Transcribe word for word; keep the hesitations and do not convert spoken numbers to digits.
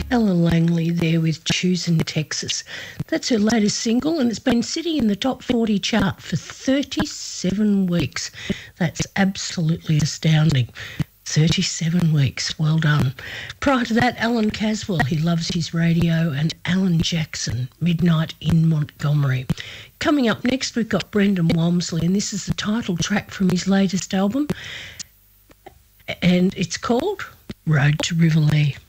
Ella Langley there with Choosing Texas. That's her latest single, and it's been sitting in the top forty chart for thirty-seven weeks. That's absolutely astounding. thirty-seven weeks. Well done. Prior to that, Alan Caswell, He Loves His Radio, and Alan Jackson, Midnight in Montgomery. Coming up next, we've got Brendan Walmsley, and this is the title track from his latest album, and it's called Road to Rivoli.